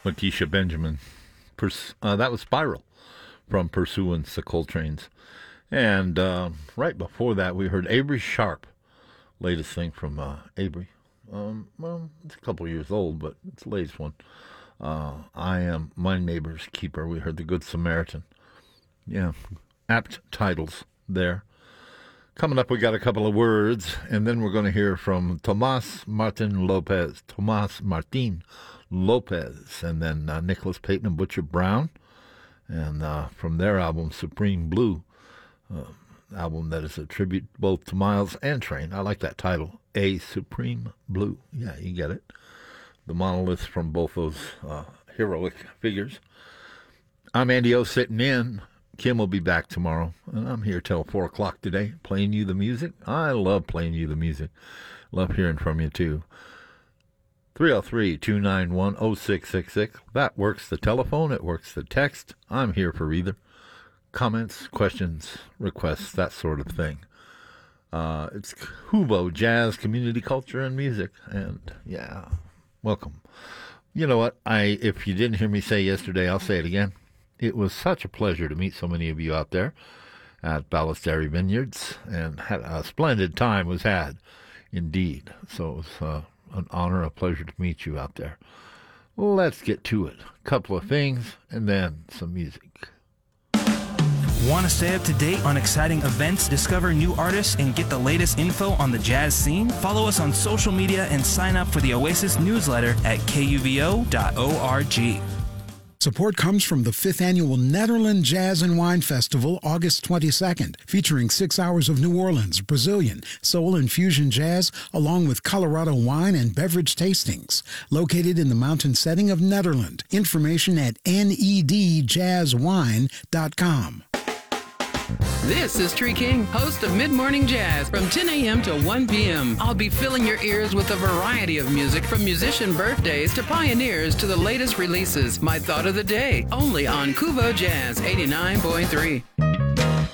Lakeisha Benjamin. That was Spiral from Pursuance the Coltrane's. And right before that, we heard Avery Sharp, latest thing from Avery. Well, it's a couple years old, but it's the latest one. I Am My Neighbor's Keeper. We heard The Good Samaritan. Yeah, apt titles there. Coming up, we got a couple of words, and then we're going to hear from Tomas Martin Lopez, and then Nicholas Payton and Butcher Brown, and from their album Supreme Blue, album that is a tribute both to Miles and Train. I like that title, A Supreme Blue. Yeah, you get it. The monoliths from both those heroic figures. I'm Andy O sitting in. Kim will be back tomorrow, and I'm here till 4 o'clock today, playing you the music. I love playing you the music. Love hearing from you, too. 303-291-0666. That works the telephone. It works the text. I'm here for either. Comments, questions, requests, that sort of thing. It's Hubo, Jazz, Community Culture, and Music. And, yeah, welcome. You know what? If you didn't hear me say yesterday, I'll say it again. It was such a pleasure to meet so many of you out there at Ballastary Vineyards, and had a splendid time was had, indeed. So it was an honor, a pleasure to meet you out there. Let's get to it. A couple of things, and then some music. Want to stay up to date on exciting events, discover new artists, and get the latest info on the jazz scene? Follow us on social media and sign up for the Oasis newsletter at kuvo.org. Support comes from the 5th Annual Netherlands Jazz and Wine Festival, August 22nd, featuring 6 hours of New Orleans, Brazilian, soul, and fusion jazz, along with Colorado wine and beverage tastings. Located in the mountain setting of Netherlands. Information at nedjazzwine.com. This is Tree King, host of Mid-Morning Jazz from 10 a.m. to 1 p.m. I'll be filling your ears with a variety of music, from musician birthdays to pioneers to the latest releases. My thought of the day, only on Kuvo Jazz 89.3.